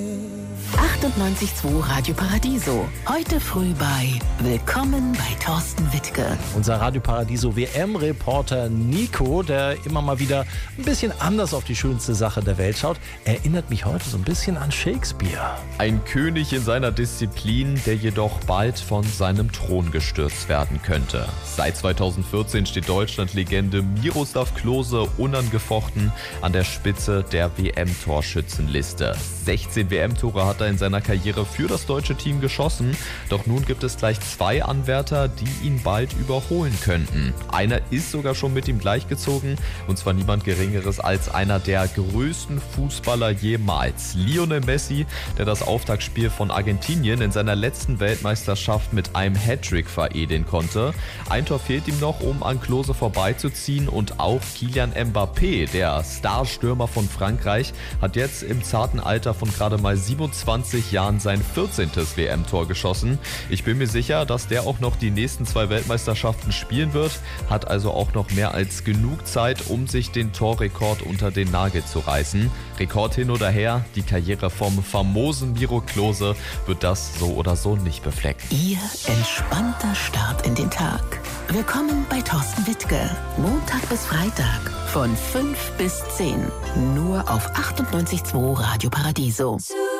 98.2 Radio Paradiso. Heute früh bei Willkommen bei Thorsten Wittke. Unser Radio Paradiso WM-Reporter Nico, der immer mal wieder ein bisschen anders auf die schönste Sache der Welt schaut, erinnert mich heute so ein bisschen an Shakespeare. Ein König in seiner Disziplin, der jedoch bald von seinem Thron gestürzt werden könnte. Seit 2014 steht Deutschland-Legende Miroslav Klose unangefochten an der Spitze der WM-Torschützenliste. 16 WM-Tore hat er in seiner Karriere für das deutsche Team geschossen, doch nun gibt es gleich 2 Anwärter, die ihn bald überholen könnten. Einer ist sogar schon mit ihm gleichgezogen, und zwar niemand Geringeres als einer der größten Fußballer jemals. Lionel Messi, der das Auftaktspiel von Argentinien in seiner letzten Weltmeisterschaft mit einem Hattrick veredeln konnte. Ein Tor fehlt ihm noch, um an Klose vorbeizuziehen, und auch Kylian Mbappé, der Starstürmer von Frankreich, hat jetzt im zarten Alter von gerade mal 27 Jahren sein 14. WM-Tor geschossen. Ich bin mir sicher, dass der auch noch die nächsten 2 Weltmeisterschaften spielen wird, hat also auch noch mehr als genug Zeit, um sich den Torrekord unter den Nagel zu reißen. Rekord hin oder her, die Karriere vom famosen Miro Klose wird das so oder so nicht beflecken. Ihr entspannter Start in den Tag. Willkommen bei Thorsten Wittke. Montag bis Freitag von 5 bis 10. Nur auf 98.2 Radio Paradiso.